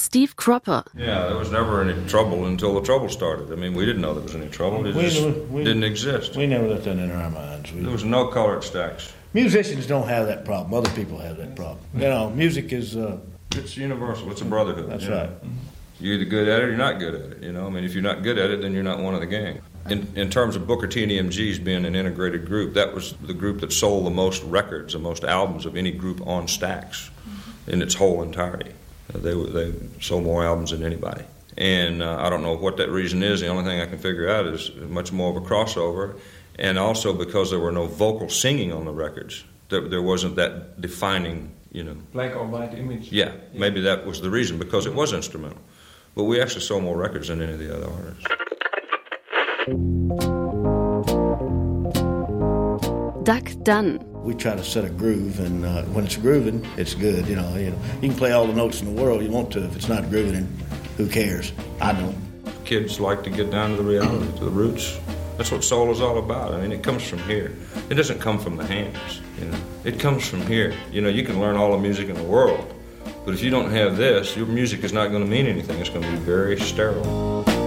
Steve Cropper. Yeah, there was never any trouble until the trouble started. I mean, we didn't know there was any trouble. It just didn't exist. We never let that enter our minds. There was no colored stacks. Musicians don't have that problem. Other people have that problem. You know, music is... It's universal. It's a brotherhood. That's right. You're either good at it or you're not good at it. You know, I mean, if you're not good at it, then you're not one of the gang. In terms of Booker T and EMGs being an integrated group, that was the group that sold the most records, the most albums of any group on Stax in its whole entirety. They sold more albums than anybody. And I don't know what that reason is. The only thing I can figure out is much more of a crossover. And also because there were no vocal singing on the records, there wasn't that defining, you know. Black or white image. Yeah, maybe that was the reason, because it was instrumental. But we actually sold more records than any of the other artists. Duck Dunn. We try to set a groove, and when it's grooving, it's good. You know, you can play all the notes in the world you want to. If it's not grooving, who cares? I don't. Kids like to get down to the reality, to the roots. That's what soul is all about. I mean, it comes from here. It doesn't come from the hands, you know. It comes from here. You know, you can learn all the music in the world, but if you don't have this, your music is not going to mean anything. It's going to be very sterile.